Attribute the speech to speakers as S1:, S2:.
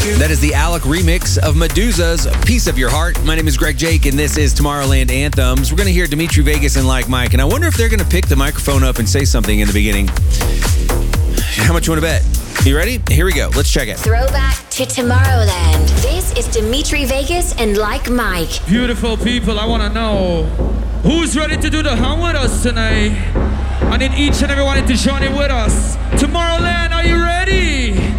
S1: That is the Alec remix of Medusa's Piece of Your Heart. My name is Greg Jake, and this is Tomorrowland Anthems. We're going to hear Dimitri Vegas and Like Mike, and I wonder if they're going to pick the microphone up and say something in the beginning. How much you want to bet? You ready? Here we go. Let's check it.
S2: Throwback to Tomorrowland. This is Dimitri Vegas and Like Mike.
S3: Beautiful people, I want to know who's ready to do the hum with us tonight? I need each and every one to join in with us. Tomorrowland, are you ready?